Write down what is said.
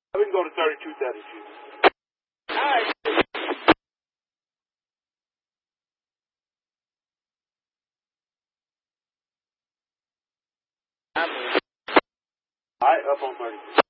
We can go to 3232. Alright. Alright, up on 32.